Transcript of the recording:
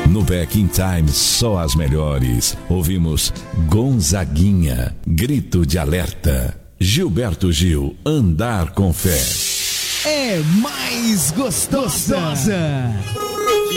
No Back in Time, só as melhores. Ouvimos Gonzaguinha, Grito de Alerta. Gilberto Gil, Andar com Fé. É mais gostosa.